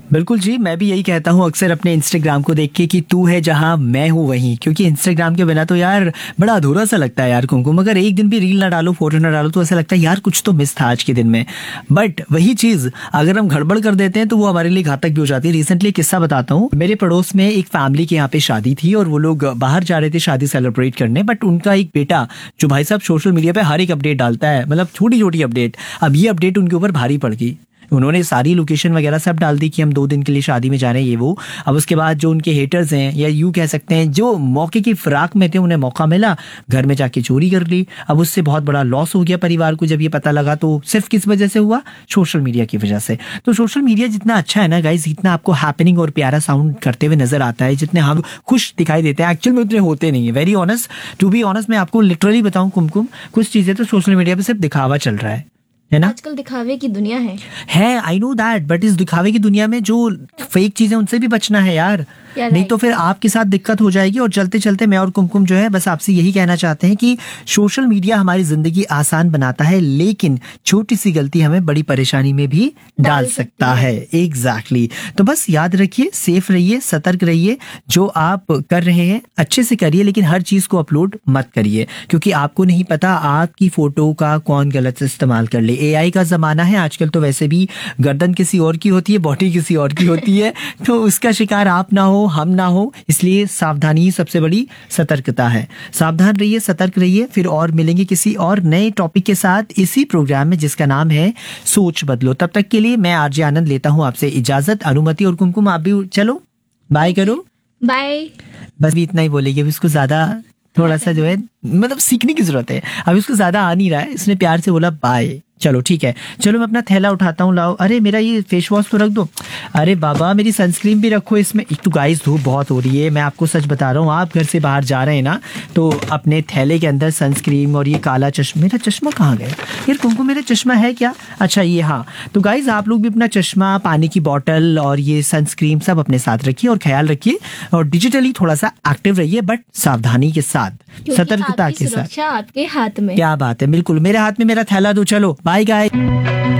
बिल्कुल जी, मैं भी यही कहता हूँ अक्सर अपने इंस्टाग्राम को देख के कि तू है जहाँ मैं हूँ वहीं, क्योंकि इंस्टाग्राम के बिना तो यार बड़ा अधूरा सा लगता है यार कुमकुम। अगर एक दिन भी रील ना डालो, फोटो ना डालो, तो ऐसा लगता है यार कुछ तो मिस था आज के दिन में। बट वही चीज अगर हम गड़बड़ कर देते हैं तो वो हमारे लिए घातक भी हो जाती है। रिसेंटली किस्सा बताता हूँ, मेरे पड़ोस में एक फैमिली के यहाँ पे शादी थी और वो लोग बाहर जा रहे थे शादी सेलिब्रेट करने। बट उनका एक बेटा जो भाई साहब सोशल मीडिया पे हर एक अपडेट डालता है, मतलब छोटी छोटी अपडेट। अब ये अपडेट उनके ऊपर भारी पड़ गई। उन्होंने सारी लोकेशन वगैरह सब डाल दी कि हम 2 दिन के लिए शादी में जा रहे हैं, ये वो। अब उसके बाद जो उनके हेटर्स हैं, या यूं कह सकते हैं जो मौके की फिराक में थे, उन्हें मौका मिला, घर में जाके चोरी कर ली। अब उससे बहुत बड़ा लॉस हो गया परिवार को जब ये पता लगा। तो सिर्फ किस वजह से हुआ? सोशल मीडिया की वजह से। तो सोशल मीडिया जितना अच्छा है ना गाइस, जितना आपको हैपनिंग और प्यारा साउंड करते हुए नजर आता है, जितने हम खुश दिखाई देते हैं, एक्चुअल में उतने होते नहीं है। Very honest, to be honest, मैं आपको लिटरली बताऊं कुमकुम, कुछ चीजें तो सोशल मीडिया पे सिर्फ दिखावा चल रहा है ना? आजकल दिखावे की दुनिया है, आई नो दैट, बट इस दिखावे की दुनिया में जो फेक चीजें उनसे भी बचना है यार। नहीं तो फिर आपके साथ दिक्कत हो जाएगी। और चलते चलते मैं और कुमकुम जो है बस आपसे यही कहना चाहते हैं कि सोशल मीडिया हमारी जिंदगी आसान बनाता है, लेकिन छोटी सी गलती हमें बड़ी परेशानी में भी डाल सकता है। एग्जैक्टली। तो बस याद रखिए, सेफ रहिए, सतर्क रहिए। जो आप कर रहे हैं अच्छे से करिए, लेकिन हर चीज को अपलोड मत करिए, क्योंकि आपको नहीं पता आपकी फोटो का कौन गलत इस्तेमाल कर ले। एआई का जमाना है आजकल, तो वैसे भी गर्दन किसी और की होती है, बॉडी किसी और की होती है। तो उसका शिकार आप ना हो, हम ना हो, इसलिए सावधानी ही सबसे बड़ी सतर्कता है। सावधान रहिए, सतर्क रहिए। फिर और मिलेंगे किसी और नए टॉपिक के साथ इसी प्रोग्राम में, जिसका नाम है सोच बदलो। तब तक के लिए मैं आरजे आनंद लेता हूं आपसे इजाजत। अनुमति और कुमकुम आप भी चलो, बाय करो। बाय। बस भी इतना ही बोलेगी, अभी उसको ज्यादा थोड़ा सा जो है मतलब सीखने की जरूरत है। अभी उसको ज्यादा आ नहीं रहा है, इसने प्यार से बोला बाय। चलो ठीक है, चलो मैं अपना थैला उठाता हूँ, लाओ। अरे मेरा ये फेस वॉश तो रख दो। अरे बाबा मेरी सनस्क्रीन भी रखो इसमें। एक तो गाइस धूप बहुत हो रही है, मैं आपको सच बता रहा हूँ, आप घर से बाहर जा रहे हैं ना, तो अपने थैले के अंदर सनस्क्रीन और ये काला चश्मा। मेरा चश्मा कहाँ गया यार कुमकुम? मेरा चश्मा है क्या? अच्छा ये, हाँ। तो गाइस आप लोग भी अपना चश्मा, पानी की बोतल और ये सनस्क्रीन सब अपने साथ रखिए और ख्याल रखिए। और डिजिटली थोड़ा सा एक्टिव रहिए, बट सावधानी के साथ, सतर्कता के साथ। आपके हाथ में। क्या बात है, बिल्कुल। मेरे हाथ में मेरा थैला दो। चलो बाय गाइस।